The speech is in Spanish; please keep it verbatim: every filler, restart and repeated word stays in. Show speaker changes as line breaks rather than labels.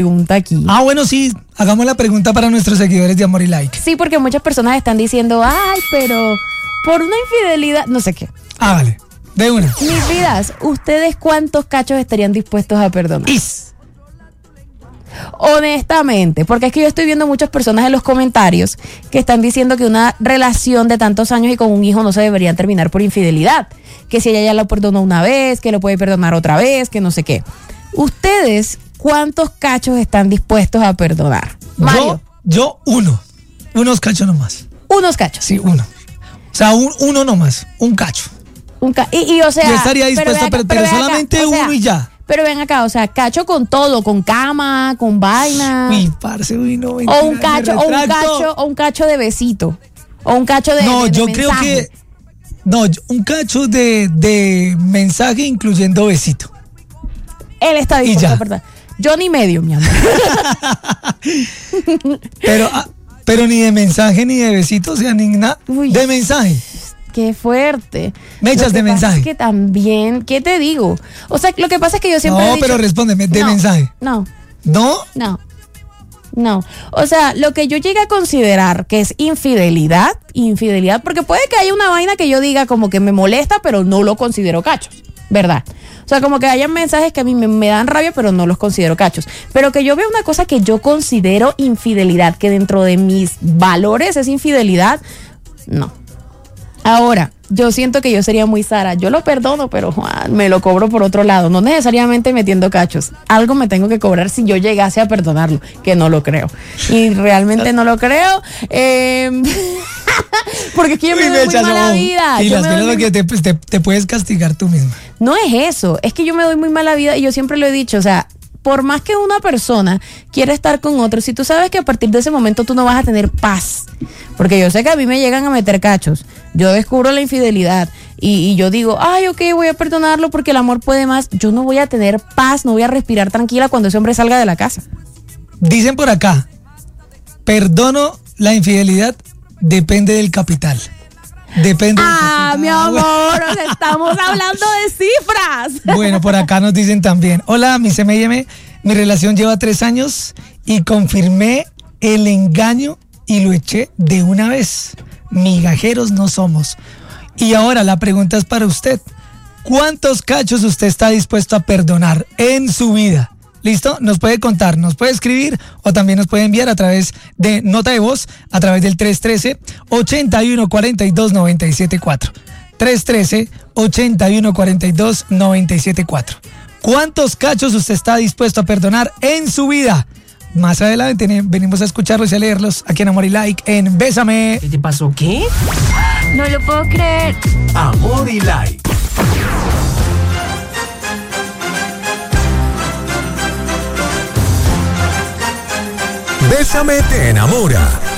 Pregunta aquí.
Ah, bueno, sí, hagamos la pregunta para nuestros seguidores de Amor y Like.
Sí, porque muchas personas están diciendo, ay, pero por una infidelidad, no sé qué.
Ah, vale, de una.
Mis vidas, ¿ustedes cuántos cachos estarían dispuestos a perdonar?
Is.
Honestamente, porque es que yo estoy viendo muchas personas en los comentarios que están diciendo que una relación de tantos años y con un hijo no se debería terminar por infidelidad, que si ella ya lo perdonó una vez, que lo puede perdonar otra vez, que no sé qué. ¿Ustedes cuántos cachos están dispuestos a perdonar? Mario.
Yo, yo uno, unos cachos nomás.
Unos cachos.
Sí, uno. O sea, un, uno nomás, un cacho.
Un ca- y, y o sea,
Yo estaría dispuesto,
pero,
pero,
pero
pero
ven acá,
solamente
o sea,
uno y ya.
Pero ven acá, o sea, cacho con todo, con cama, con vaina.
Uy, parce, uy, no, mentira,
o un
me
cacho, o un
retracto.
cacho, o un cacho de besito. O un cacho de
No,
de- de
yo
mensaje.
creo que. No, yo- un cacho de, de mensaje incluyendo besito.
Él está dispuesto
ya.
a perdonar. Yo ni medio, mi amor.
Pero, ah, pero ni de mensaje ni de besito, o sea, ni nada.
Uy.
De mensaje.
Qué fuerte.
Mechas
Lo que
de
pasa
mensaje.
Es que también, ¿qué te digo? O sea, lo que pasa es que yo siempre he
No,
dicho,
pero respóndeme, de
no,
mensaje.
No,
¿No?
no. No, o sea, lo que yo llegue a considerar que es infidelidad, infidelidad, porque puede que haya una vaina que yo diga como que me molesta, pero no lo considero cachos, ¿verdad? O sea, como que hayan mensajes que a mí me, me dan rabia, pero no los considero cachos. Pero que yo vea una cosa que yo considero infidelidad, que dentro de mis valores es infidelidad, no. Ahora, yo siento que yo sería muy Sara. Yo lo perdono, pero Juan, me lo cobro por otro lado. No necesariamente metiendo cachos. Algo me tengo que cobrar si yo llegase a perdonarlo, que no lo creo. Y realmente no lo creo. Eh, porque es que yo me
Uy,
doy muy
Mechas,
mala
no.
vida.
Y
Yo
las
me doy
veces
muy-
que te, pues, te, te puedes castigar tú misma.
No es eso, es que yo me doy muy mala vida y yo siempre lo he dicho, o sea, por más que una persona quiera estar con otro, si tú sabes que a partir de ese momento tú no vas a tener paz, porque yo sé que a mí me llegan a meter cachos, yo descubro la infidelidad y, y yo digo, ay, ok, voy a perdonarlo porque el amor puede más, yo no voy a tener paz, no voy a respirar tranquila cuando ese hombre salga de la casa.
Dicen por acá, perdono la infidelidad, depende del capital. Depende del
Ah,
capital.
mi amor, o sea, estamos hablando de cifras.
Bueno, por acá nos dicen también, hola, mi C M I M, mi relación lleva tres años y confirmé el engaño y lo eché de una vez. Migajeros no somos. Y ahora la pregunta es para usted. ¿Cuántos cachos usted está dispuesto a perdonar en su vida? ¿Listo? Nos puede contar, nos puede escribir o también nos puede enviar a través de nota de voz a través del tres uno tres, ocho uno cuatro dos, nueve siete cuatro. tres uno tres, ocho uno cuatro dos, nueve siete cuatro. ¿Cuántos cachos usted está dispuesto a perdonar en su vida? Más adelante venimos a escucharlos y a leerlos aquí en Amor y Like en Bésame.
¿Qué te pasó? ¿Qué?
No lo puedo creer.
Amor y Like. Bésame te enamora.